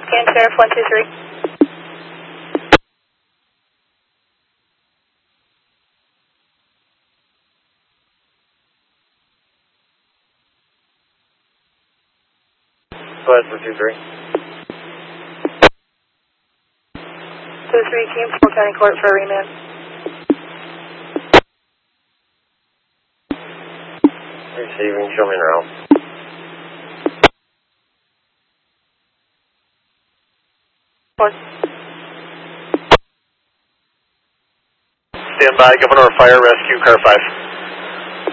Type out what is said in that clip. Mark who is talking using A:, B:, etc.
A: And Sheriff 123.
B: Go ahead, 423.
A: 2-3, team, Full County Court for a remand.
B: Receiving, show me en route. Stand by, Governor Fire Rescue, car 5.